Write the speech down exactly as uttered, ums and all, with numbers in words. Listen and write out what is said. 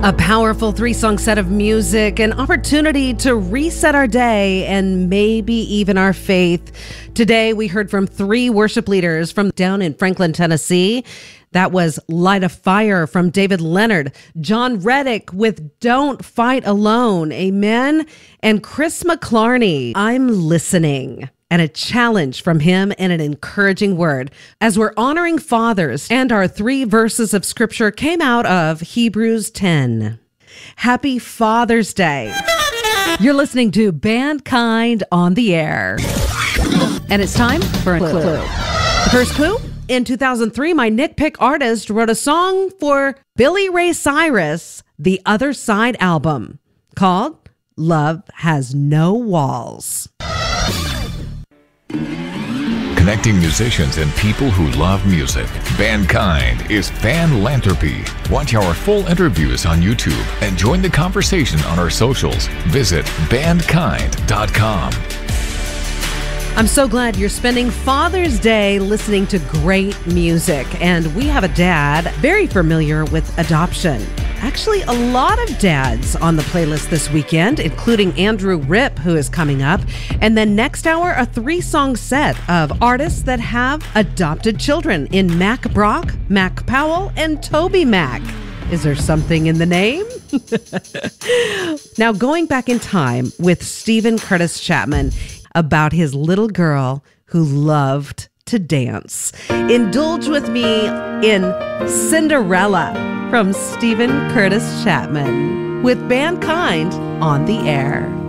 A powerful three-song set of music, an opportunity to reset our day and maybe even our faith. Today, we heard from three worship leaders from down in Franklin, Tennessee. That was Light a Fire from David Leonard, John Reddick with Don't Fight Alone, amen, and Chris McClarney, I'm Listening. And a challenge from him and an encouraging word as we're honoring fathers, and our three verses of scripture came out of Hebrews ten. Happy Father's Day. You're listening to Bandkind on the Air. And it's time for a clue. clue. The first clue, in two thousand three, my Nick Pick artist wrote a song for Billy Ray Cyrus' The Other Side album called Love Has No Walls. Connecting musicians and people who love music. Bandkind is Fanlanthropy. Watch our full interviews on YouTube and join the conversation on our socials. Visit bandkind dot com. I'm so glad you're spending Father's Day listening to great music. And we have a dad very familiar with adoption. Actually, a lot of dads on the playlist this weekend, including Andrew Ripp, who is coming up. And then next hour, a three-song set of artists that have adopted children in Mac Brock, Mac Powell, and Toby Mac. Is there something in the name? Now, going back in time with Steven Curtis Chapman about his little girl who loved to dance. Indulge with me in Cinderella from Steven Curtis Chapman with Bandkind on the Air.